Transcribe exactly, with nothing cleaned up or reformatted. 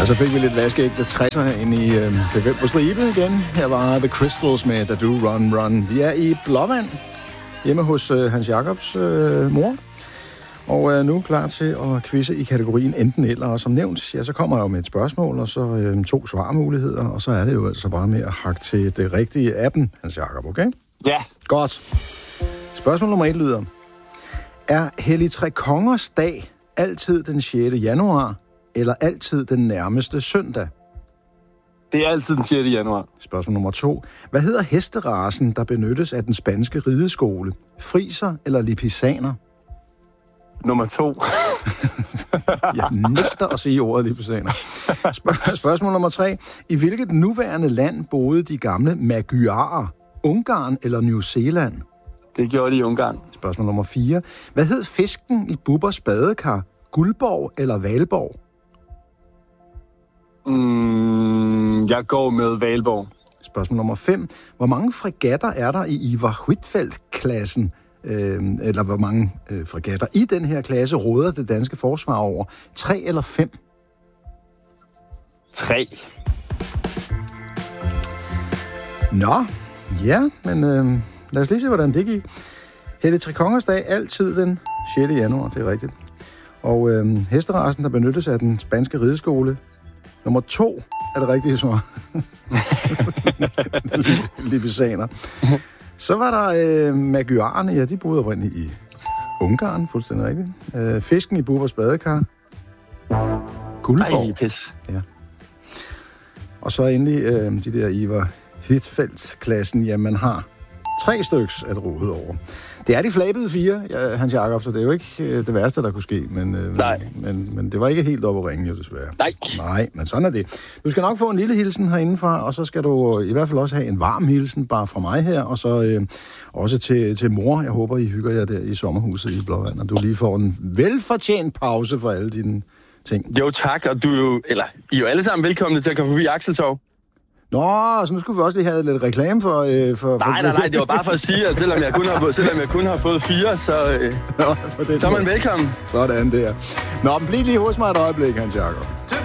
Og så fik vi lidt vaskeægte tresser herinde i øh, det fem på stribe igen. Her var The Crystals med Da Do Run Run. Vi er i Blåvand, hjemme hos øh, Hans Jacobs øh, mor. Og er nu klar til at quizze i kategorien enten eller. Og som nævnt, ja, så kommer jeg jo med et spørgsmål, og så øh, to svarmuligheder. Og så er det jo altså bare med at hakke til det rigtige appen, Hans Jacob, okay? Ja. Godt. Spørgsmål nummer et lyder. Er Helligtrekongers dag altid den sjette januar, eller altid den nærmeste søndag? Det er altid den sjette januar. Spørgsmål nummer to. Hvad hedder hesterasen, der benyttes af den spanske rideskole? Friser eller lipisaner? Nummer to. Jeg nægter at sige ordet lipisaner. Spørg- spørgsmål nummer tre. I hvilket nuværende land boede de gamle magyarer? Ungarn eller New Zealand? Det gjorde de i Ungarn. Spørgsmål nummer fire. Hvad hed fisken i Bubbers badekar? Guldborg eller Valborg? Mm, jeg går med Valborg. Spørgsmål nummer fem. Hvor mange fregatter er der i Ivar Huitfeldt-klassen? Øh, eller hvor mange øh, fregatter i den her klasse råder det danske forsvar over? Tre eller fem? Tre. Nå, ja, men øh, lad os lige se, hvordan det gik. Helligtrekongers dag, altid den sjette januar, det er rigtigt. Og øh, hesterasen, der benyttes af den spanske rideskole. Nummer to er det rigtige svar. Lipisaner. Så var der øh, magyarerne, ja, de boede oprindeligt i Ungarn, fuldstændig rigtigt. Øh, fisken i Bubbers badekar. Guldborg. Ej, pis. Ja. Og så endelig øh, de der Ivar Huitfeldt-klassen, ja, man har tre styks at rode over. Det er de flabede fire, ja, Hans Jacob, så det er jo ikke øh, det værste, der kunne ske. Men, øh, Nej. Men, men det var ikke helt op at ringe, jo, desværre. Nej. Nej, men sådan er det. Du skal nok få en lille hilsen herindefra, og så skal du i hvert fald også have en varm hilsen, bare fra mig her, og så øh, også til, til mor. Jeg håber, I hygger jer der i sommerhuset i Blåvand, og du lige får en velfortjent pause for alle dine ting. Jo, tak, og du er jo, eller, I er jo alle sammen velkomne til at komme forbi Akseltorv. Nå, så nu skulle vi også lige have lidt reklame for... Øh, for nej, for... nej, nej, det var bare for at sige, at selvom jeg kun har, selvom jeg kun har fået fire, så, øh, Nå, så er man velkommen. Sådan der. Nå, men bliv lige hos mig et øjeblik, Hans Jacob.